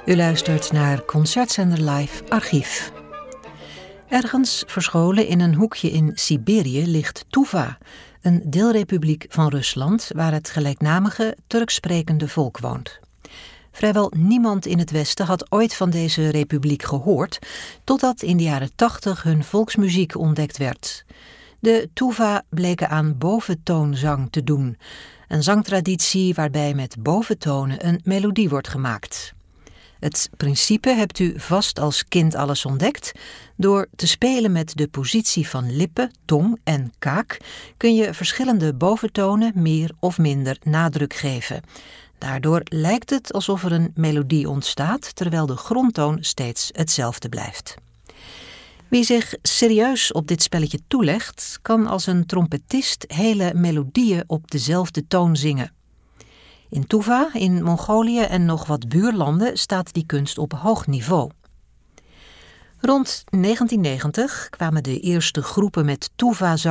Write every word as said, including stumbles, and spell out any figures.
U luistert naar Concertzender Live Archief. Ergens verscholen in een hoekje in Siberië ligt Tuva, een deelrepubliek van Rusland waar het gelijknamige Turksprekende volk woont. Vrijwel niemand in het Westen had ooit van deze republiek gehoord, totdat in de jaren tachtig hun volksmuziek ontdekt werd. De Tuva bleken aan boventoonzang te doen, een zangtraditie waarbij met boventonen een melodie wordt gemaakt. Het principe hebt u vast als kind alles ontdekt. Door te spelen met de positie van lippen, tong en kaak kun je verschillende boventonen meer of minder nadruk geven. Daardoor lijkt het alsof er een melodie ontstaat, terwijl de grondtoon steeds hetzelfde blijft. Wie zich serieus op dit spelletje toelegt, kan als een trompetist hele melodieën op dezelfde toon zingen. In Tuva, in Mongolië en nog wat buurlanden staat die kunst op hoog niveau. Rond negentien negentig kwamen de eerste groepen met Tuva